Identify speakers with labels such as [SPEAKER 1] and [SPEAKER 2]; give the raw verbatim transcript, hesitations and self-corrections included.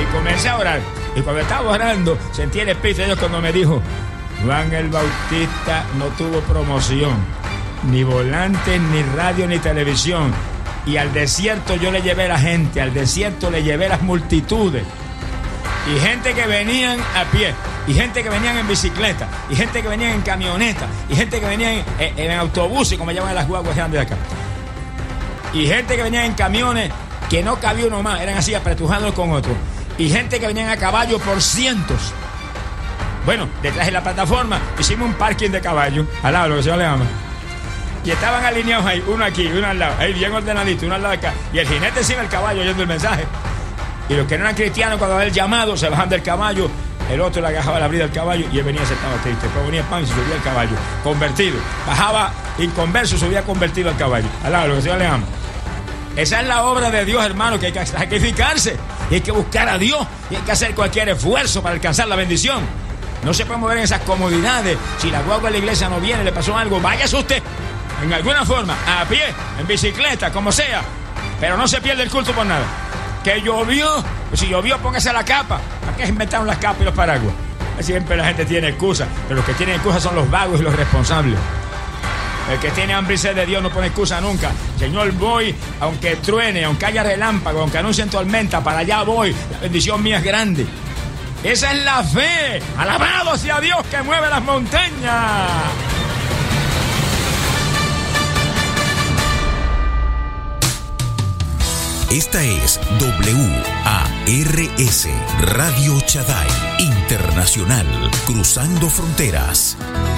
[SPEAKER 1] comencé a orar. Y cuando estaba orando, sentí el Espíritu de Dios cuando me dijo: Juan el Bautista no tuvo promoción, ni volantes, ni radio, ni televisión. Y al desierto yo le llevé la gente, al desierto le llevé las multitudes. Y gente que venían a pie, y gente que venían en bicicleta, y gente que venían en camioneta, y gente que venía en, en, en autobuses, como llaman las guaguas grandes de acá. Y gente que venía en camiones que no cabía uno más, eran así apretujados con otros. Y gente que venían a caballo por cientos. Bueno, detrás de la plataforma hicimos un parking de caballos, al lado, lo que se le llama. Y estaban alineados ahí, uno aquí, uno al lado, ahí bien ordenadito, uno al lado de acá. Y el jinete encima del caballo oyendo el mensaje. Y los que no eran cristianos, cuando había el llamado, se bajan del caballo. El otro le agajaba la brida del caballo y él venía sentado triste. Después venía pan y se subía al caballo, convertido. Bajaba inconverso, subía convertido al caballo. Al lado, lo que se le llama. Esa es la obra de Dios, hermano, que hay que sacrificarse. Y hay que buscar a Dios. Y hay que hacer cualquier esfuerzo para alcanzar la bendición. No se puede mover en esas comodidades. Si la guagua de la iglesia no viene, le pasó algo, váyase usted. En alguna forma, a pie, en bicicleta, como sea. Pero no se pierde el culto por nada. Que llovió, pues si llovió, póngase la capa. ¿Para qué inventaron las capas y los paraguas? Siempre la gente tiene excusas, pero los que tienen excusas son los vagos y los responsables. El que tiene hambre y sed de Dios no pone excusa nunca. Señor, voy, aunque truene, aunque haya relámpago, aunque anuncien tormenta, para allá voy. La bendición mía es grande. Esa es la fe. Alabado sea Dios que mueve las montañas.
[SPEAKER 2] Esta es W A R S, Radio Shaddai Internacional, cruzando fronteras.